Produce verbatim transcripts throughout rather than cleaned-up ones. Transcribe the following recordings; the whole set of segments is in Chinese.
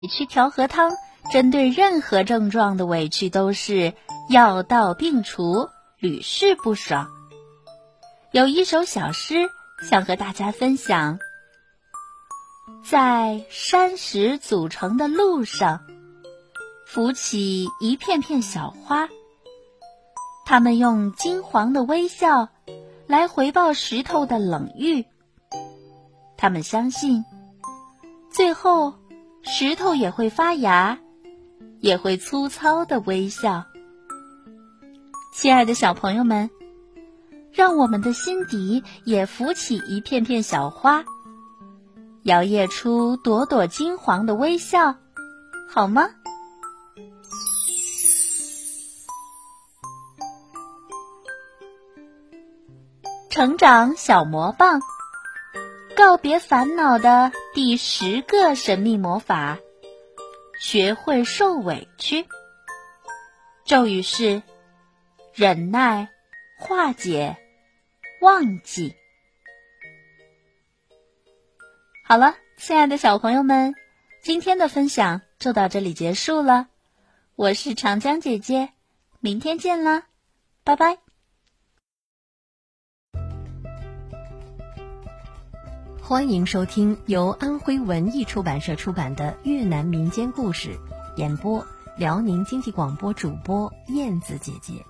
委屈调和汤针对任何症状的委屈都是药到病除，屡试不爽。有一首小诗想和大家分享：在山石组成的路上，浮起一片片小花，它们用金黄的微笑来回报石头的冷遇。他们相信，最后石头也会发芽，也会粗糙的微笑。亲爱的小朋友们，让我们的心底也浮起一片片小花，摇曳出朵朵金黄的微笑，好吗？成长小魔棒，告别烦恼的第十个神秘魔法，学会受委屈。咒语是忍耐、化解、忘记。好了，亲爱的小朋友们，今天的分享就到这里结束了。我是长江姐姐，明天见啦，拜拜。 欢迎收听由安徽文艺出版社出版的越南民间故事，演播辽宁经济广播主播燕子姐姐。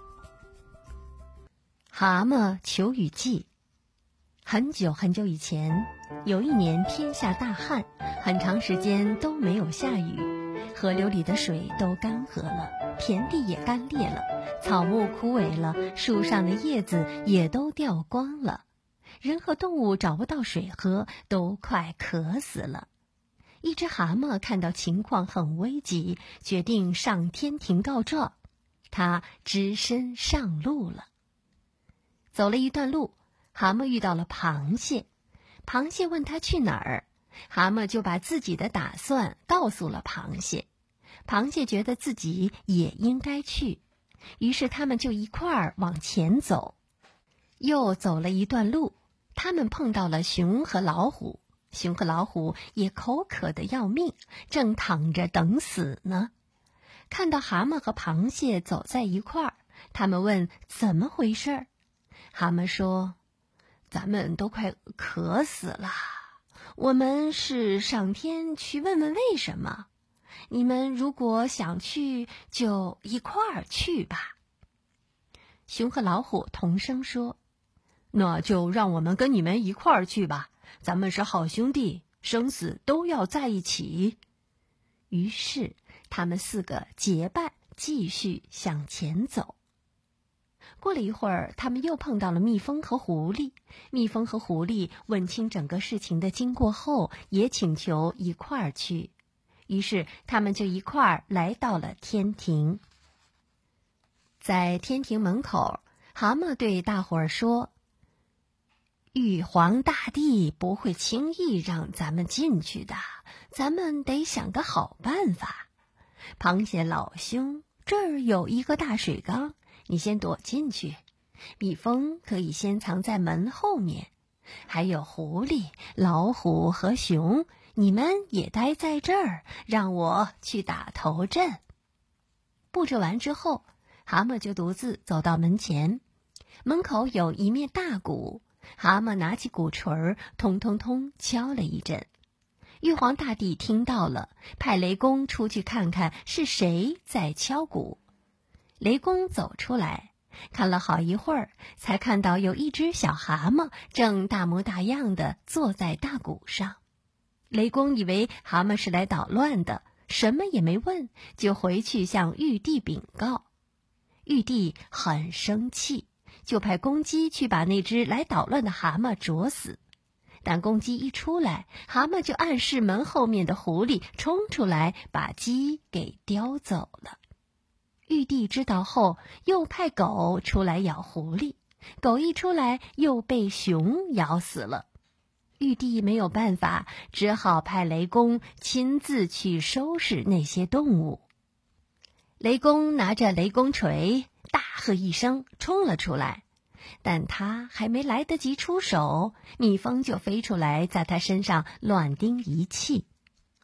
蛤蟆求雨季。很久很久以前，有一年天下大旱，很长时间都没有下雨，河流里的水都干涸了，田地也干裂了，草木枯萎了，树上的叶子也都掉光了，人和动物找不到水喝，都快渴死了。一只蛤蟆看到情况很危急，决定上天庭告状。它只身上路了。走了一段路，蛤蟆遇到了螃蟹。螃蟹问他去哪儿，蛤蟆就把自己的打算告诉了螃蟹。螃蟹觉得自己也应该去，于是他们就一块儿往前走。又走了一段路，他们碰到了熊和老虎。熊和老虎也口渴得要命，正躺着等死呢。看到蛤蟆和螃蟹走在一块儿，他们问怎么回事儿。蛤蟆说，咱们都快渴死了，我们是上天去问问为什么，你们如果想去就一块儿去吧。熊和老虎同声说，那就让我们跟你们一块儿去吧，咱们是好兄弟，生死都要在一起。于是他们四个结伴继续向前走。过了一会儿，他们又碰到了蜜蜂和狐狸。蜜蜂和狐狸问清整个事情的经过后，也请求一块儿去。于是他们就一块儿来到了天庭。在天庭门口，蛤蟆对大伙儿说，玉皇大帝不会轻易让咱们进去的，咱们得想个好办法。螃蟹老兄，这儿有一个大水缸，你先躲进去。蜜蜂可以先藏在门后面，还有狐狸、老虎和熊，你们也待在这儿，让我去打头阵。布置完之后，蛤蟆就独自走到门前，门口有一面大鼓，蛤蟆拿起鼓槌儿，通通通敲了一阵。玉皇大帝听到了，派雷公出去看看是谁在敲鼓。雷公走出来，看了好一会儿，才看到有一只小蛤蟆正大模大样的坐在大鼓上。雷公以为蛤蟆是来捣乱的，什么也没问，就回去向玉帝禀告。玉帝很生气，就派公鸡去把那只来捣乱的蛤蟆啄死。但公鸡一出来，蛤蟆就暗示门后面的狐狸冲出来，把鸡给叼走了。玉帝知道后，又派狗出来咬狐狸，狗一出来又被熊咬死了。玉帝没有办法，只好派雷公亲自去收拾那些动物。雷公拿着雷公锤，大喝一声，冲了出来。但他还没来得及出手，蜜蜂就飞出来，在他身上乱叮一气。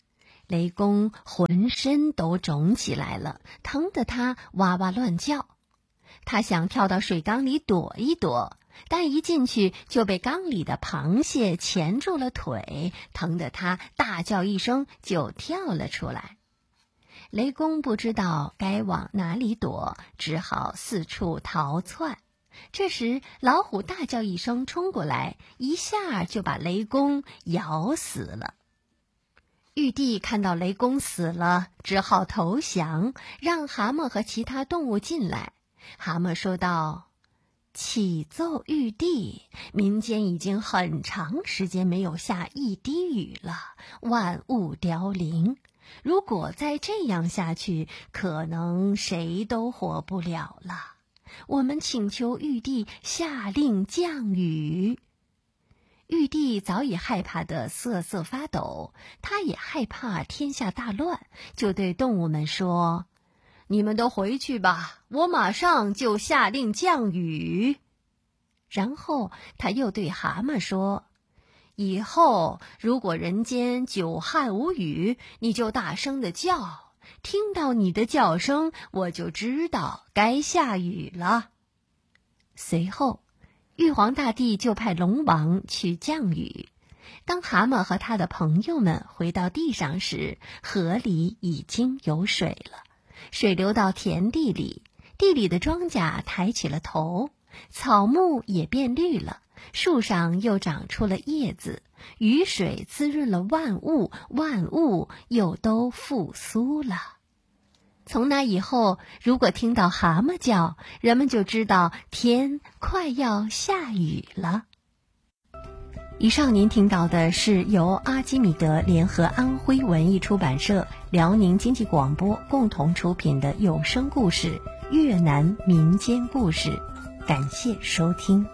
雷公浑身都肿起来了，疼得他哇哇乱叫。他想跳到水缸里躲一躲，但一进去就被缸里的螃蟹钳住了腿，疼得他大叫一声就跳了出来。雷公不知道该往哪里躲，只好四处逃窜。这时老虎大叫一声冲过来，一下就把雷公咬死了。玉帝看到雷公死了，只好投降，让蛤蟆和其他动物进来。蛤蟆说道：启奏玉帝，民间已经很长时间没有下一滴雨了，万物凋零。如果再这样下去，可能谁都活不了了。我们请求玉帝下令降雨。玉帝早已害怕得瑟瑟发抖，他也害怕天下大乱，就对动物们说：你们都回去吧，我马上就下令降雨。然后他又对蛤蟆说：以后如果人间久旱无雨，你就大声地叫，听到你的叫声，我就知道该下雨了。随后玉皇大帝就派龙王去降雨。当蛤蟆和他的朋友们回到地上时，河里已经有水了，水流到田地里，地里的庄稼抬起了头，草木也变绿了，树上又长出了叶子，雨水滋润了万物，万物又都复苏了。从那以后，如果听到蛤蟆叫，人们就知道天快要下雨了。以上您听到的是由阿基米德联合安徽文艺出版社、辽宁经济广播共同出品的有声故事《越南民间故事》，感谢收听。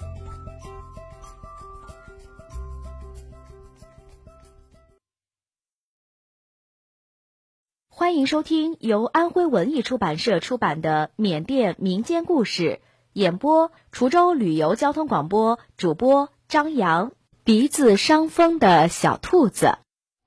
欢迎收听由安徽文艺出版社出版的缅甸民间故事，演播滁州旅游交通广播，主播张扬。鼻子伤风的小兔子。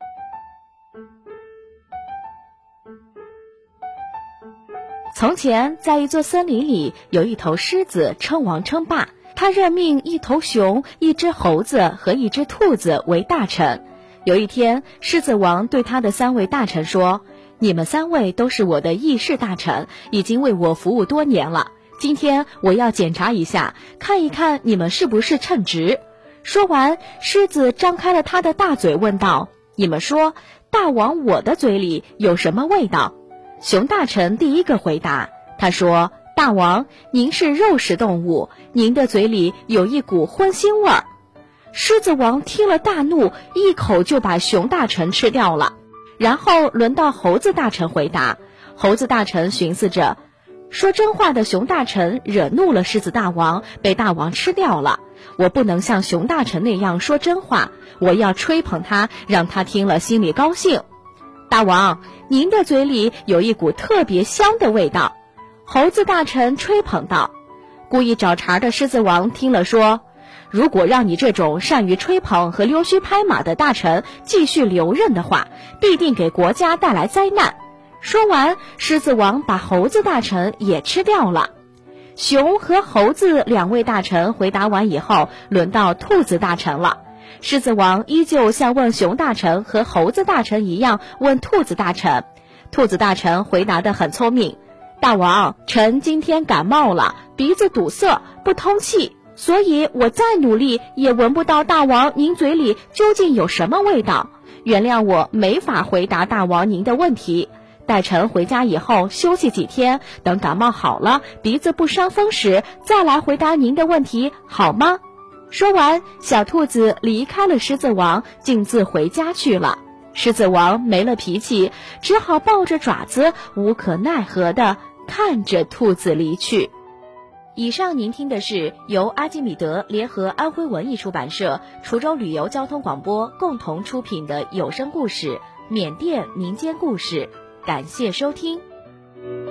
从前，在一座森林里，有一头狮子称王称霸，他任命一头熊、一只猴子和一只兔子为大臣。有一天，狮子王对他的三位大臣说：你们三位都是我的议事大臣，已经为我服务多年了。今天我要检查一下，看一看你们是不是称职。说完，狮子张开了他的大嘴问道：你们说，大王我的嘴里有什么味道？熊大臣第一个回答，他说：大王，您是肉食动物，您的嘴里有一股荤腥味儿。狮子王听了大怒，一口就把熊大臣吃掉了。然后轮到猴子大臣回答，猴子大臣寻思着，说真话的熊大臣惹怒了狮子大王，被大王吃掉了。我不能像熊大臣那样说真话，我要吹捧他，让他听了心里高兴。大王，您的嘴里有一股特别香的味道。猴子大臣吹捧道。故意找茬的狮子王听了说，如果让你这种善于吹捧和溜须拍马的大臣继续留任的话，必定给国家带来灾难。说完，狮子王把猴子大臣也吃掉了。熊和猴子两位大臣回答完以后，轮到兔子大臣了。狮子王依旧像问熊大臣和猴子大臣一样问兔子大臣。兔子大臣回答得很聪明，大王，臣今天感冒了，鼻子堵塞，不通气，所以我再努力也闻不到大王您嘴里究竟有什么味道。原谅我没法回答大王您的问题，待臣回家以后休息几天，等感冒好了，鼻子不伤风时，再来回答您的问题，好吗？说完，小兔子离开了狮子王，径自回家去了。狮子王没了脾气，只好抱着爪子，无可奈何地看着兔子离去。以上您听的是由阿基米德联合安徽文艺出版社、滁州旅游交通广播共同出品的有声故事《缅甸民间故事》，感谢收听。